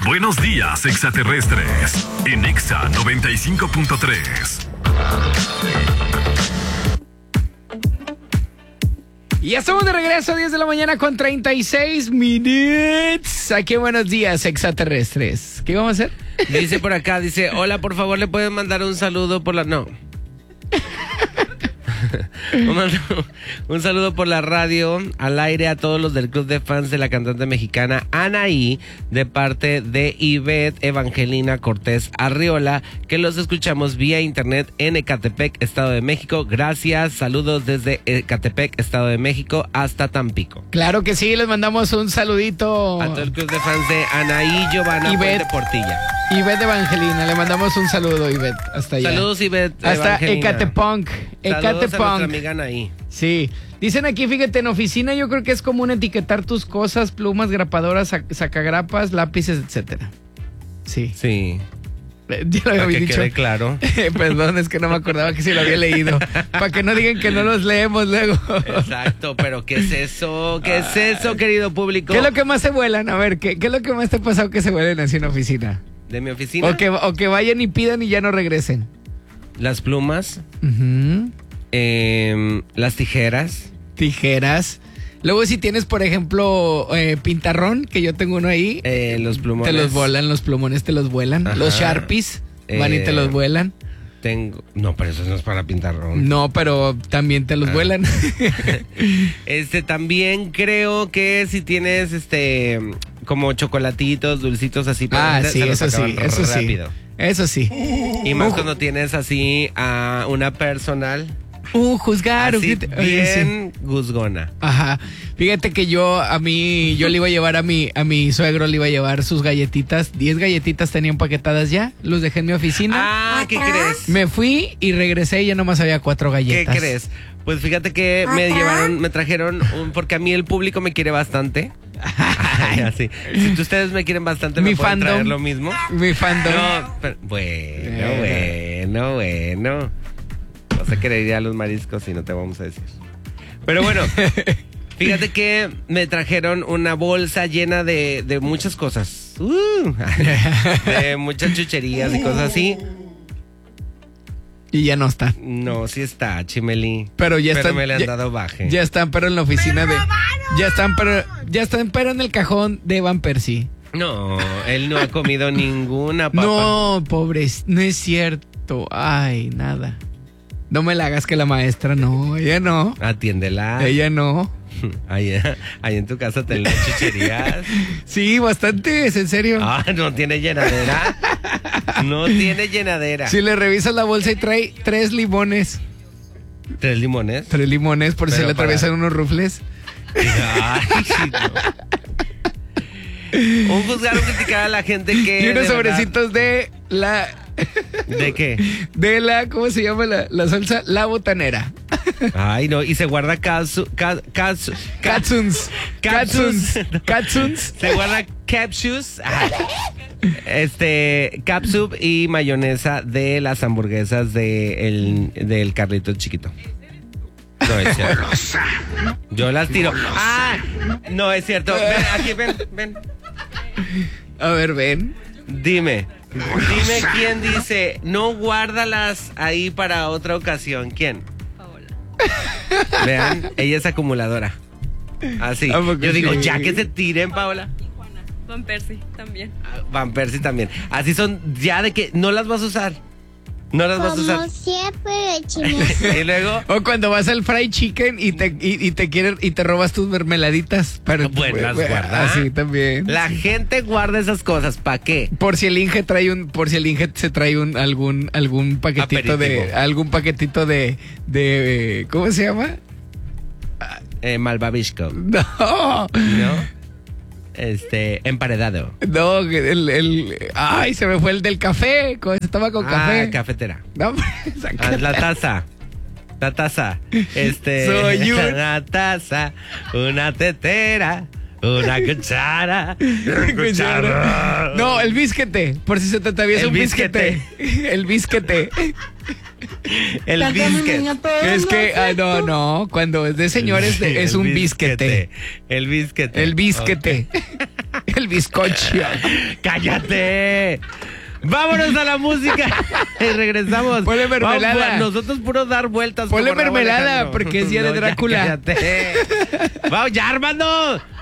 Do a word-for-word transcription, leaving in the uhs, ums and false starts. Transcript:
Buenos días, extraterrestres. En Exa noventa y cinco punto tres. Y ya estamos de regreso a diez de la mañana con treinta y seis minutos. Aquí en Buenos días, extraterrestres. ¿Qué vamos a hacer? Dice por acá, dice, hola, por favor, ¿le pueden mandar un saludo por la... No. un, un saludo por la radio al aire a todos los del club de fans de la cantante mexicana Anaí, de parte de Ivette Evangelina Cortés Arriola, que los escuchamos vía internet en Ecatepec, Estado de México. Gracias, saludos desde Ecatepec, Estado de México hasta Tampico. Claro que sí, les mandamos un saludito a todo el club de fans de Anaí Giovanna Puente Portilla. Ivette Evangelina, le mandamos un saludo, Ivette, hasta allá. Saludos, Ivette hasta Evangelina. Ecatepunk. Ecatepunk. Saludos a nuestra amiga Anaí. Sí. Dicen aquí, fíjate, en oficina yo creo que es común etiquetar tus cosas, plumas, grapadoras, sac- sacagrapas, lápices, etcétera. Sí. Sí. Ya lo había Para que dicho. quede claro. Perdón, es que no me acordaba que sí lo había leído. Para que no digan que no los leemos luego. Exacto, pero ¿qué es eso? ¿Qué es eso, querido público? ¿Qué es lo que más se vuelan? A ver, ¿qué, qué es lo que más te ha pasado que se vuelen así en oficina? ¿De mi oficina? O que, o que vayan y pidan y ya no regresen. Las plumas, Uh-huh. eh, las tijeras. Tijeras. Luego si tienes, por ejemplo, eh, pintarrón, que yo tengo uno ahí. Eh, los plumones. Te los volan, los plumones te los vuelan. Ajá. Los Sharpies van y Eh, te los vuelan. Tengo... No, pero eso no es para pintar. No, pero también te los Ah. vuelan. Este, también creo que si tienes, este, como chocolatitos, dulcitos así. Ah, se sí, los eso sí, acaban eso sí. rápido. Eso sí. Y más Uh, cuando tienes así a una personal. Uh, juzgar. Así fíjate, oye, sí. bien guzgona. Ajá. Fíjate que yo, a mí, yo le iba a llevar a mi, a mi suegro, le iba a llevar sus galletitas. Diez galletitas tenía empaquetadas ya. Los dejé en mi oficina. Ah, ¿qué crees? Me fui y regresé y ya nomás había cuatro ¿Qué galletas. crees? Pues fíjate que me llevaron, me trajeron un, porque a mí el público me quiere bastante. Ay, así. Si ustedes me quieren bastante, Mi me pueden fandom. traer lo mismo. Mi fandom. No, pero- bueno, bueno, bueno. Vas a querer ir a los mariscos y no te vamos a decir. Pero bueno, fíjate que me trajeron una bolsa llena de, de muchas cosas. Uh, de muchas chucherías y cosas así. Y ya no está. No, sí está, Chimeli. Pero ya Pero están. me le han ya, dado baje. ya están, pero en la oficina de. Ya están, pero. Ya están, pero en el cajón de Van Persie. No, él no ha comido ninguna papa. No, pobres, no es cierto. Ay, nada. No me la hagas que la maestra no, ella no. Atiéndela. Ella no. Ahí, ahí en tu casa tenés chucherías. Sí, bastantes, en serio. Ah, no tiene llenadera. No tiene llenadera. Si le revisas la bolsa y trae tres limones. ¿Tres limones? Tres limones por si Pero le para- atraviesan unos rufles. Ay, no. Un juzgado criticar a la gente que. Y unos de verdad- sobrecitos de la. ¿De qué? De la, ¿cómo se llama la, la salsa? La botanera. Ay, no, y se guarda katsu, ka- katsu, ka- Katsuns. Katsuns. Katsuns. Katsuns. Se guarda capsus, ah, este, capsup y mayonesa de las hamburguesas de el, del Carlitos chiquito. No es cierto. Yo las tiro. Ah, no es cierto. Ven, aquí, ven, ven. A ver, ven. Dime. Dime quién dice, no guárdalas ahí para otra ocasión. ¿Quién? Paola. Vean, ella es acumuladora. Así. ¿A poco Yo digo, sí? ya que se tiren, Paola. Y Juana. Van Persie también. Ah, Van Persie también. Así son, ya de que no las vas a usar. No las vas a usar. Como siempre, chimos. Y luego, O cuando vas al fried chicken y te, y, y te quieren y te robas tus mermeladitas. Pero, Bueno, las guarda. Así también. la gente guarda esas cosas. ¿Para qué? Por si el Inge trae un, por si el Inge se trae un algún algún paquetito de Aperitivo. algún paquetito de de ¿cómo se llama? Eh, malvavisco. No. ¿No? Este, emparedado. No, el, el ay, se me fue el del café, con- estaba con Ah, café. cafetera. No, Ah, la taza. La taza. Este. Soy un- Una taza. Una tetera. Una cuchara. Un cuchara. No, el bisquete, por si se te atraviesa El un bisquete. bisquete. El bisquete. El biscuit. Es que, ah, no, no, cuando es de señores de- es El un bisquete. El bisquete. El bisquete. El bizcocho. ¡Cállate! Vámonos a la música y regresamos. Ponle mermelada. Vamos, nosotros puro dar vueltas. Ponle como Raúl mermelada, Alejandro. porque es día de No, ya Drácula. cállate. Vamos ya, Armando.